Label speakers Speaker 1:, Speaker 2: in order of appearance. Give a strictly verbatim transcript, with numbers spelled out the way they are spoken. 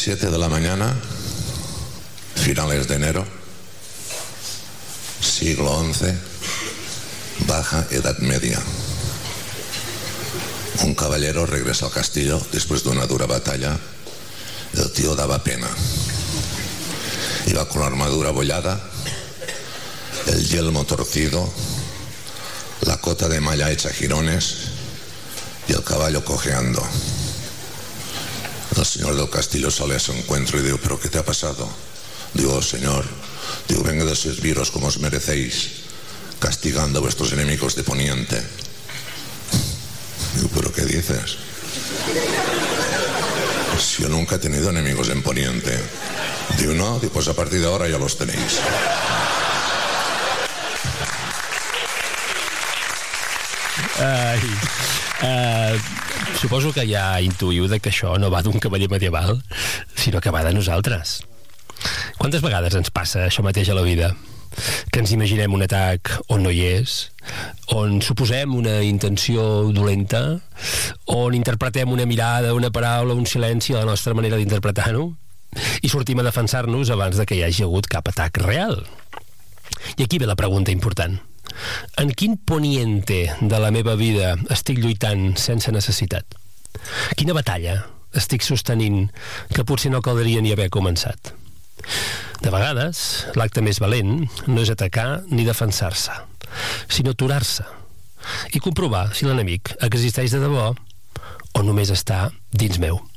Speaker 1: siete de la mañana, finales de enero, siglo once, baja Edad Media. Un caballero regresa al castillo después de una dura batalla. El tío daba pena. Iba con la armadura abollada, el yelmo torcido, la cota de malla hecha jirones y el caballo cojeando. El señor del castillo sale a su encuentro y digo, ¿pero qué te ha pasado? Digo, señor, digo, vengo de serviros como os merecéis, castigando a vuestros enemigos de Poniente. Digo, ¿pero qué dices? Si yo nunca he tenido enemigos en Poniente. Digo, no, digo, pues a partir de ahora ya los tenéis.
Speaker 2: Ai, uh, suposo que ja intuïu de que això no va d'un cavaller medieval, sinó que va de nosaltres. Quantes vegades ens passa això mateix a la vida? Que ens imaginem un atac on no hi és, on suposem una intenció dolenta, on interpretem una mirada, una paraula, un silenci a la nostra manera d'interpretar-ho, i sortim a defensar-nos abans de que hi hagi hagut cap atac real. I aquí ve la pregunta important. En quin poniente de la meva vida estic lluitant sense necessitat? Quina batalla estic sostenint que potser no caldria ni haver començat? De vegades, l'acte més valent no és atacar ni defensar-se, sinó aturar-se i comprovar si l'enemic existeix de debò o només està dins meu.